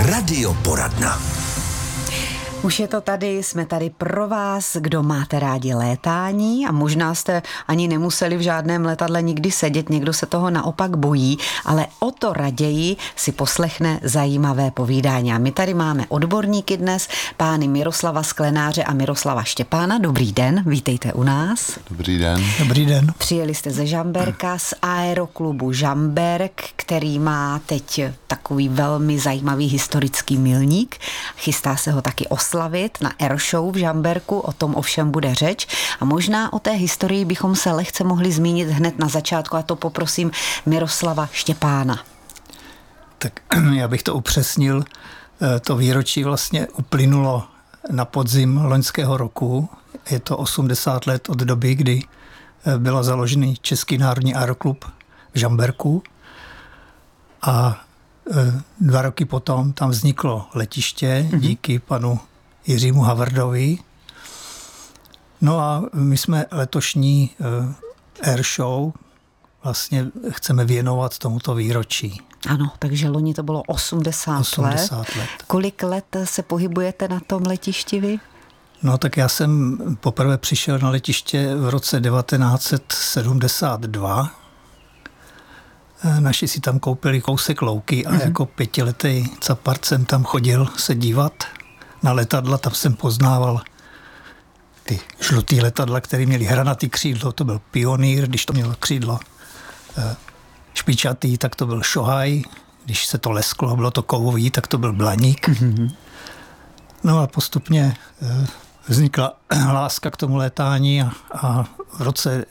Radioporadna. Už je to tady, jsme tady pro vás, kdo máte rádi létání a možná jste ani nemuseli v žádném letadle nikdy sedět, někdo se toho naopak bojí, ale o to raději si poslechne zajímavé povídání. A my tady máme odborníky dnes, pány Miroslava Sklenáře a Miroslava Štěpána. Dobrý den, vítejte u nás. Dobrý den. Dobrý den. Přijeli jste ze Žamberka, z aeroklubu Žamberk, který má teď takový velmi zajímavý historický milník. Chystá se ho taky oslavit na Airshow v Žamberku, o tom ovšem bude řeč. A možná o té historii bychom se lehce mohli zmínit hned na začátku a to poprosím Miroslava Štěpána. Tak já bych to upřesnil. To výročí vlastně uplynulo na podzim loňského roku. Je to 80 let od doby, kdy byl založený Český národní aeroklub v Žamberku a 2 roky potom tam vzniklo letiště díky panu Jiřímu Havardovi. No a my jsme letošní Airshow vlastně chceme věnovat tomuto výročí. Ano, takže loni to bylo 80 let. Kolik let se pohybujete na tom letišti vy? No tak já jsem poprvé přišel na letiště v roce 1972. Naši si tam koupili kousek louky a jako 5letý capart jsem tam chodil se dívat na letadla, tam jsem poznával ty žlutý letadla, které měly hranatý křídlo, to byl Pionýr, když to mělo křídlo špičatý, tak to byl Šohaj, když se to lesklo a bylo to kovový, tak to byl Blaník. No a postupně vznikla láska k tomu létání a v roce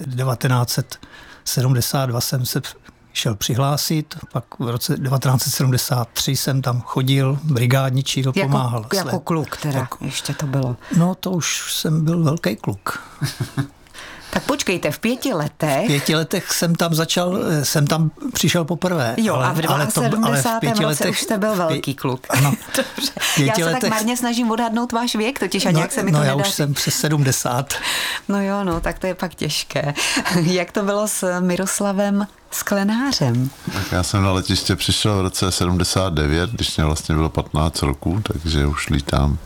1972 jsem se šel přihlásit, pak v roce 1973 jsem tam chodil, brigádničil, pomáhal. Jako kluk teda, ještě to bylo. No to už jsem byl velký kluk. Tak počkejte, v 5 letech... V 5 letech jsem tam přišel poprvé. Jo, a v 72. roce už jste byl velký kluk. Ano. Já se tak marně snažím odhadnout váš věk, totiž a nějak se mi to nedaří. Já už jsem přes 70. No jo, no, tak to je pak těžké. Jak to bylo s Miroslavem Sklenářem? Tak já jsem na letiště přišel v roce 79, když mě vlastně bylo 15 roků, takže už lítám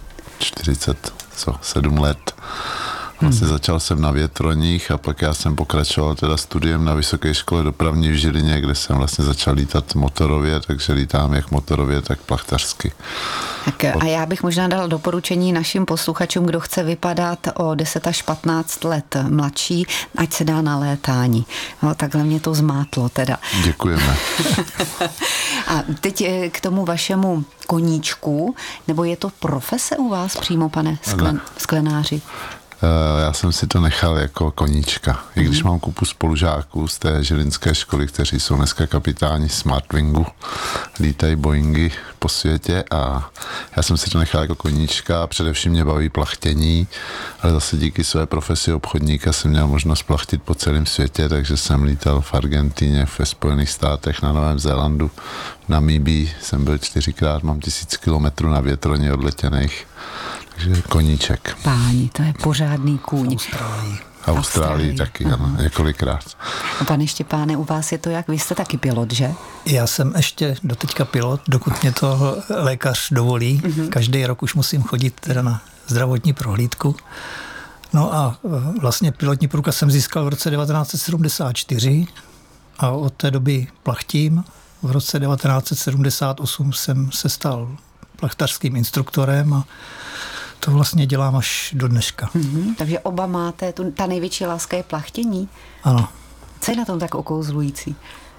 47 let. Vlastně začal jsem na větroních a pak já jsem pokračoval teda studiem na Vysoké škole dopravní v Žilině, kde jsem vlastně začal lítat motorově, takže lítám jak motorově, tak plachtařsky. Tak a já bych možná dal doporučení našim posluchačům, kdo chce vypadat o 10 až 15 let mladší, ať se dá na létání. No, takhle mě to zmátlo teda. Děkujeme. A teď k tomu vašemu koníčku, nebo je to profese u vás přímo, pane Sklenáři? Já jsem si to nechal jako koníčka. I když mám kupu spolužáků z té žilinské školy, kteří jsou dneska kapitáni Smartwingu, lítají Boeingy po světě a já jsem si to nechal jako koníčka. Především mě baví plachtění, ale zase díky své profesi obchodníka jsem měl možnost plachtit po celém světě, takže jsem lítal v Argentíně, ve Spojených státech, na Novém Zélandu, v Namíbii jsem byl 4krát, mám 1000 kilometrů na větroně odletěných. Takže koníček. Páni, to je pořádný kůň. Austrálii taky, ano, několikrát. A pane Štěpáne, u vás je to jak? Vy jste taky pilot, že? Já jsem ještě doteďka pilot, dokud mě to lékař dovolí. Každý rok už musím chodit teda na zdravotní prohlídku. No a vlastně pilotní průkaz jsem získal v roce 1974 a od té doby plachtím. V roce 1978 jsem se stal plachtařským instruktorem a to vlastně dělám až do dneška. Takže oba máte, ta největší láska je plachtění? Ano. Co je na tom tak okouzlující?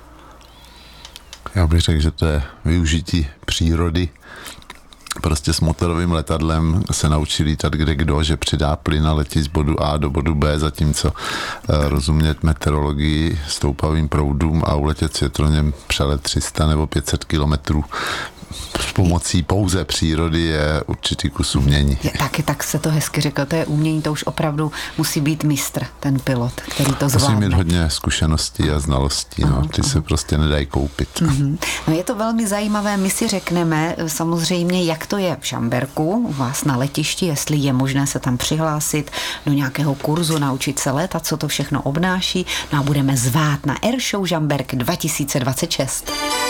Já bych řekl, že to je využití přírody. Prostě s motorovým letadlem se naučí lítat kde kdo, že přidá plyn a letí z bodu A do bodu B, zatímco rozumět meteorologii, stoupavým proudům a uletět s větroněm přelet 300 nebo 500 kilometrů s pomocí pouze přírody je určitý kus umění. Tak se to hezky řekl, to je umění, to už opravdu musí být mistr, ten pilot, který to zvládne. Musí mít hodně zkušeností a znalostí, ty se prostě nedají koupit. No je to velmi zajímavé, my si řekneme samozřejmě, jak to je v Žamberku, u vás na letišti, jestli je možné se tam přihlásit do nějakého kurzu, naučit se létat, co to všechno obnáší, no a budeme zvát na Airshow Žamberk 2026.